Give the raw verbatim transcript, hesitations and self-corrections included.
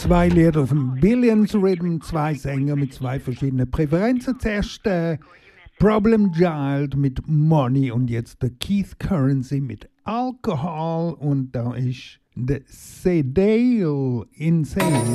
Zwei Lieder auf dem Billions Rhythm, zwei Sänger mit zwei verschiedenen Präferenzen. Zuerst äh, Problem Child mit Money und jetzt der Keith Currency mit Alcohol und da ist der Sedale Insane.